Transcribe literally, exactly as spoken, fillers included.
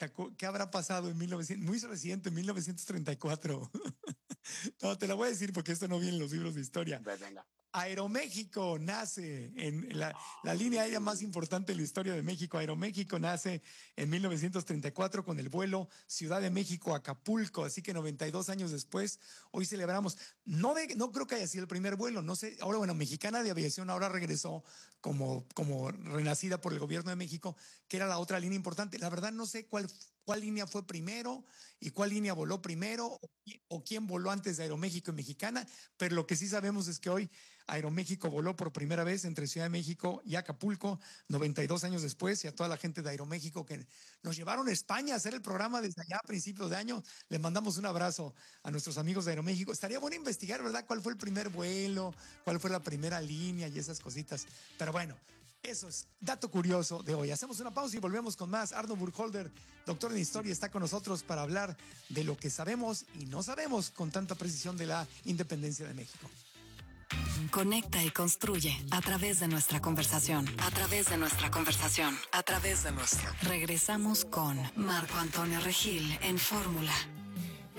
¿te acu- ¿qué habrá pasado en mil novecientos? Muy reciente, en mil novecientos treinta y cuatro. No, te la voy a decir porque esto no viene en los libros de historia. Venga. Aeroméxico nace en la, la línea aérea más importante de la historia de México. Aeroméxico nace en mil novecientos treinta y cuatro con el vuelo Ciudad de México a Acapulco, así que noventa y dos años después, hoy celebramos. No, de, no creo que haya sido el primer vuelo, no sé. Ahora, bueno, Mexicana de Aviación ahora regresó como, como renacida por el gobierno de México, que era la otra línea importante. La verdad no sé cuál cuál línea fue primero y cuál línea voló primero o, o quién voló antes de Aeroméxico y Mexicana, pero lo que sí sabemos es que hoy Aeroméxico voló por primera vez entre Ciudad de México y Acapulco, noventa y dos años después, y a toda la gente de Aeroméxico que nos llevaron a España a hacer el programa desde allá a principios de año, le mandamos un abrazo a nuestros amigos de Aeroméxico. Estaría bueno investigar, ¿verdad? ¿Cuál fue el primer vuelo? ¿Cuál fue la primera línea y esas cositas? Pero bueno, eso es dato curioso de hoy. Hacemos una pausa y volvemos con más. Arno Burkholder, doctor en historia, está con nosotros para hablar de lo que sabemos y no sabemos con tanta precisión de la independencia de México. Conecta y construye a través de nuestra conversación. A través de nuestra conversación. A través de nuestra. Regresamos con Marco Antonio Regil en Fórmula.